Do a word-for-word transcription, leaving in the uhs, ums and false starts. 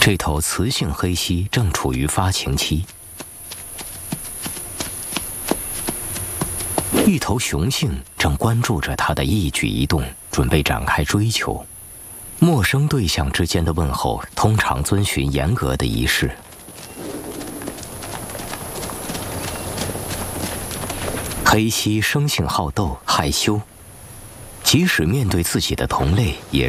这头雌性黑蜥正处于发情期，一头雄性正关注着它的一举一动，准备展开追求。陌生对象之间的问候通常遵循严格的仪式。黑蜥生性好斗、害羞，即使面对自己的同类，也